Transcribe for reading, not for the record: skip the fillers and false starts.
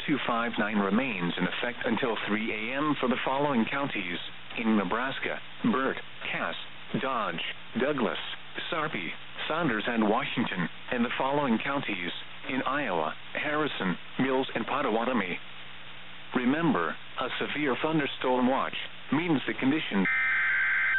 259 remains in effect until 3 a.m. for the following counties: in Nebraska, Burt, Cass, Dodge, Douglas, Sarpy, Saunders, and Washington, and the following counties: in Iowa, Harrison, Mills, and Pottawatomie. Remember, a severe thunderstorm watch means the conditions